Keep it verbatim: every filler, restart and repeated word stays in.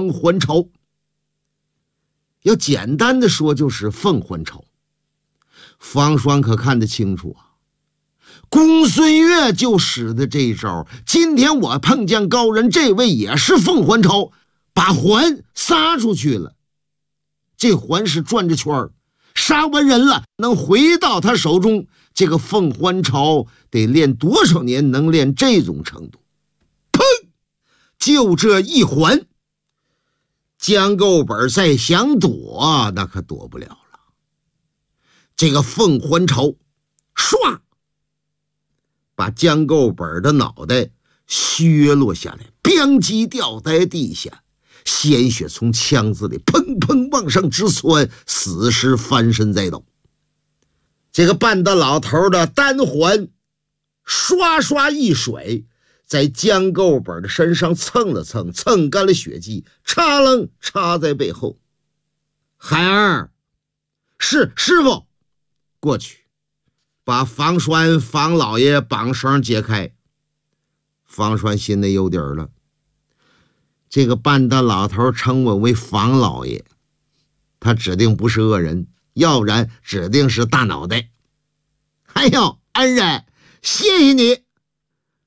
凤还巢。要简单的说，就是凤还巢。方双可看得清楚啊，公孙越就使的这一招。今天我碰见高人，这位也是凤还巢，把环撒出去了。这环是转着圈儿，杀完人了，能回到他手中。这个凤还巢得练多少年能练这种程度？砰！就这一环，江构本再想躲，那可躲不了了。这个凤还巢，唰，把江构本的脑袋削落下来，咣叽掉在地下，鲜血从腔子里砰砰往上直窜，死尸翻身在倒。这个半大老头的单环刷刷一甩，在江构本的身上蹭了蹭，蹭干了血迹，插楞插在背后。孩儿，是师傅，过去把房栓房老爷绑绳解开。房栓心里有底儿了，这个半大老头称我为房老爷，他指定不是恶人，要不然指定是大脑袋。哎呦，恩人，谢谢你。